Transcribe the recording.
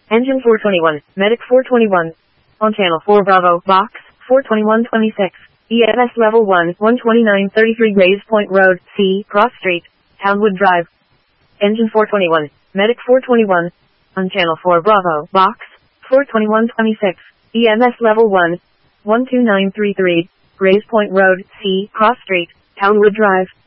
Engine 421, Medic 421. On Channel 4 Bravo, Box 42126. EMS Level 1, 12933 Grays Point Road, C, Cross Street, Townwood Drive. Engine 421, Medic 421. On Channel 4 Bravo, Box 42126. EMS Level 1, 12933 Grays Point Road, C, Cross Street, Townwood Drive.